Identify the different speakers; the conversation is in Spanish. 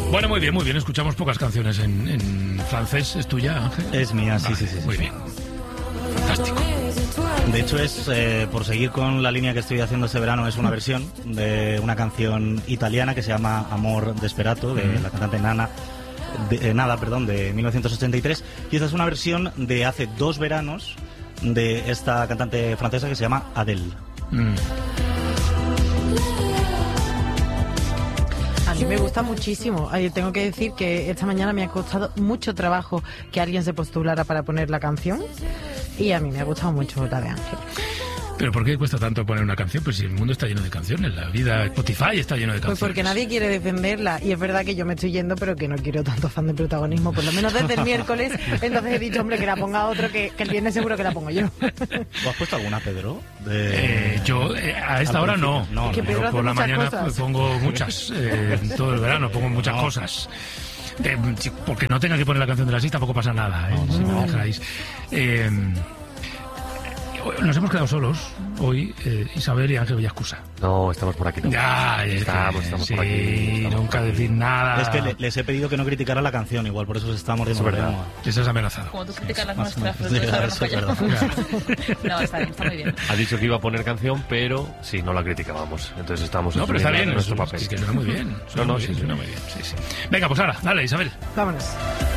Speaker 1: Bueno, muy bien. Escuchamos pocas canciones en francés. ¿Es tuya, Ángel?
Speaker 2: Es mía, sí.
Speaker 1: Muy bien. Fantástico.
Speaker 2: De hecho, es por seguir con la línea que estoy haciendo este verano, es una versión de una canción italiana que se llama Amor Desperato, de la cantante Nada, de 1983. Y esta es una versión de hace 2 veranos de esta cantante francesa que se llama Adele.
Speaker 3: A mí me gusta muchísimo. Tengo que decir que esta mañana me ha costado mucho trabajo que alguien se postulara para poner la canción y a mí me ha gustado mucho la de Ángel.
Speaker 1: ¿Pero por qué cuesta tanto poner una canción? Pues si el mundo está lleno de canciones, la vida, Spotify está lleno de canciones.
Speaker 3: Pues porque nadie quiere defenderla y es verdad que yo me estoy yendo, pero que no quiero tanto afán de protagonismo, por lo menos desde el miércoles. Entonces he dicho, hombre, que la ponga otro, que el viernes seguro que la pongo yo.
Speaker 2: ¿Tú has puesto alguna, Pedro?
Speaker 1: Yo a esta hora no.
Speaker 3: Es que Pedro
Speaker 1: Yo por
Speaker 3: hace
Speaker 1: la
Speaker 3: muchas
Speaker 1: mañana
Speaker 3: cosas.
Speaker 1: pongo muchas, todo el verano pongo muchas cosas. Porque no tenga que poner la canción de las 6 tampoco pasa nada, si me dejáis. Nos hemos quedado solos hoy, Isabel y Ángel Villascusa.
Speaker 4: No, estamos por aquí.
Speaker 1: Ya,
Speaker 4: estamos
Speaker 1: sí,
Speaker 4: por aquí.
Speaker 1: Nunca decir nada.
Speaker 2: Es que les he pedido que no criticara la canción, igual por eso se está mordiendo la lengua.
Speaker 1: Eso es amenazado.
Speaker 5: Como tú criticas las
Speaker 2: Más o
Speaker 5: nuestras,
Speaker 2: menos.
Speaker 5: pero
Speaker 2: Eso es
Speaker 5: nosotros
Speaker 2: verdad.
Speaker 5: no, está bien, está muy bien.
Speaker 4: Ha dicho que iba a poner canción, pero sí, no la criticábamos. Entonces estamos
Speaker 1: No, pero está bien,
Speaker 4: nuestro papel.
Speaker 1: es que suena muy bien.
Speaker 4: Suena muy bien.
Speaker 1: Sí. Venga, pues ahora, dale, Isabel.
Speaker 3: Vámonos.